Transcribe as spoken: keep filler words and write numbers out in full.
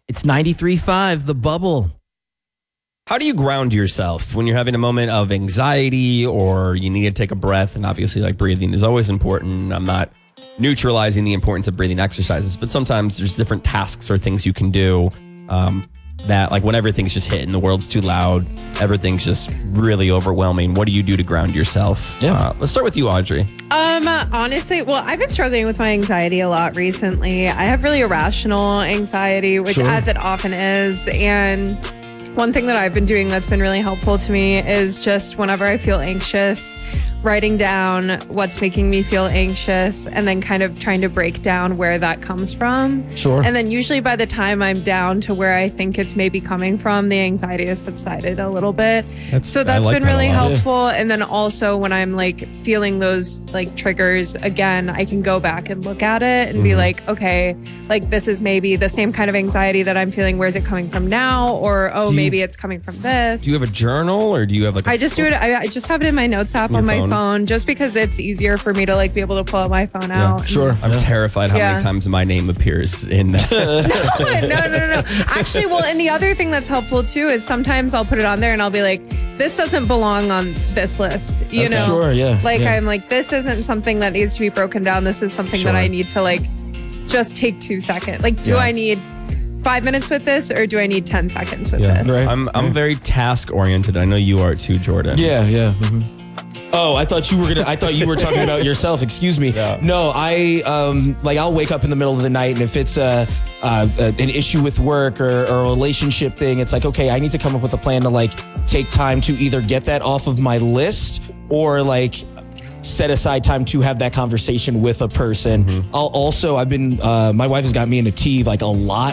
It's ninety-three point five, The Bubble. How do you ground yourself when you're having a moment of anxiety or you need to take a breath? And obviously, like, breathing is always important. I'm not neutralizing the importance of breathing exercises, but sometimes there's different tasks or things you can do um, that, like, when everything's just hitting, the world's too loud, everything's just really overwhelming. What do you do to ground yourself? Yeah. Uh, let's start with you, Audrey. Um, honestly, well, I've been struggling with my anxiety a lot recently. I have really irrational anxiety, which Sure. as it often is. And one thing that I've been doing that's been really helpful to me is just whenever I feel anxious, writing down what's making me feel anxious and then kind of trying to break down where that comes from. Sure. And then usually by the time I'm down to where I think it's maybe coming from, the anxiety has subsided a little bit. That's- so I that's like been that a really lot. helpful. And then also when I'm like feeling those like triggers again, I can go back and look at it and be Mm-hmm. like, okay, like this is maybe the same kind of anxiety that I'm feeling. Where's it coming from now? Or, oh, Do you- maybe it's coming from this. Do you have a journal or do you have like a I just do it. I, I just have it in my notes app Your on my phone. phone, just because it's easier for me to like be able to pull out my phone out. and- Sure. I'm terrified how Yeah. many times my name appears in that. no, no, no, no. Actually, well, and the other thing that's helpful too is sometimes I'll put it on there and I'll be like, this doesn't belong on this list. You Okay. know, Sure, yeah, Like yeah. I'm like, this isn't something that needs to be broken down. This is something Sure. that I need to like just take two seconds. Like, do Yeah. I need five minutes with this or do I need ten seconds with Yeah. this? Right. I'm I'm very task oriented. I know you are too, Jordan. Yeah, yeah. mhm. Oh, I thought you were gonna. I thought you were talking about yourself. Excuse me. Yeah. No, I um like I'll wake up in the middle of the night, and if it's a, uh, a an issue with work or, or a relationship thing, it's like, okay, I need to come up with a plan to like take time to either get that off of my list or like set aside time to have that conversation with a person. I'll also I've been uh, my wife has got me into tea like a lot.